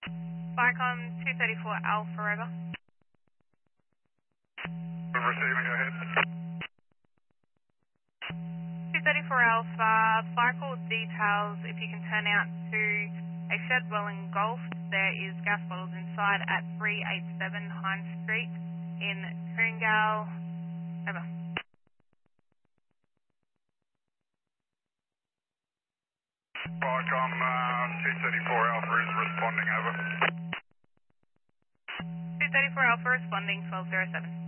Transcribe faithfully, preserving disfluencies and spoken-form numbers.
Vicom two thirty-four Alpha, over. Receiving, go ahead. two thirty-four Alpha, fire call details, if you can turn out to a shed well engulfed. There is gas bottles inside at three eighty-seven Hines Street in Coongal. Over. Vicom uh, two thirty-four Alpha is responding, over. two thirty-four Alpha responding, twelve oh seven.